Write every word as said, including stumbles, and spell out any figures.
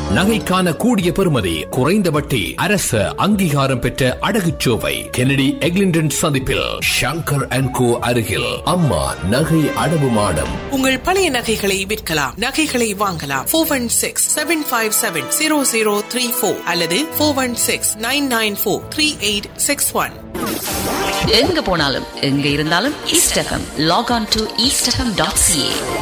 நகைக்கான கூடிய பெறுமதி, குறைந்த வட்டி, அரசு அங்கீகாரம் பெற்ற அடகுச்சோவை. கெனடி எக்லிண்டன் சந்திப்பில் ஷங்கர் அண்ட் கோ அருகில் அம்மா நகை அடவு மாடம். உங்கள் பழைய நகைகளை விற்கலாம், நகைகளை வாங்கலாம். Four one six seven five seven zero zero three four அல்லது four one six nine nine four three eight six one. எங்க போனாலும் எங்க இருந்தாலும் east FM. Lock on to east FM dot CA.